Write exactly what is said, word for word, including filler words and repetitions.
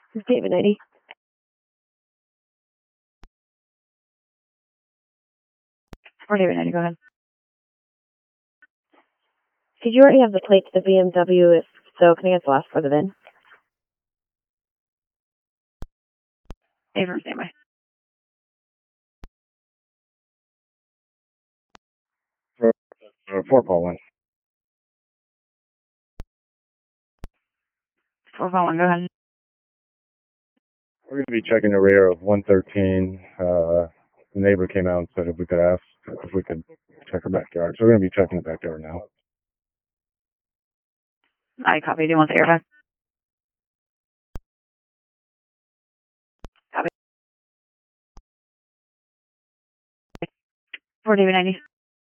David ninety. For David ninety, go ahead. Did you already have the plate to the B M W? If so, can I get the last for the V I N? Favor, standby. For, for four Paul one. four Paul one, go ahead. We're going to be checking the rear of one thirteen. Uh, the neighbor came out and said if we could ask if we could check her backyard. So we're going to be checking the backyard now. I copy. Do you want the airbag? Copy. For David ninety.